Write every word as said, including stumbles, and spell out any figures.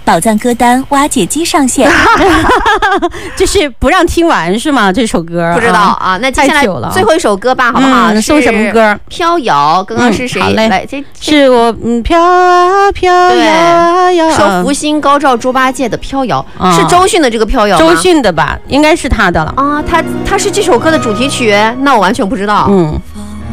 宝藏歌单挖掘机上线， 就是不让听完是吗？这首歌不知道啊。那接下来最后一首歌吧，好不好？ 嗯、送什么歌？ 飘摇，刚刚是谁？ 嗯、 来，这是我嗯飘啊飘摇啊摇。 说福星高照猪八戒的飘摇，嗯、是周迅的这个飘摇吗？ 周迅的吧，应该是他的了啊。他他是这首歌的主题曲，那我完全不知道。 嗯。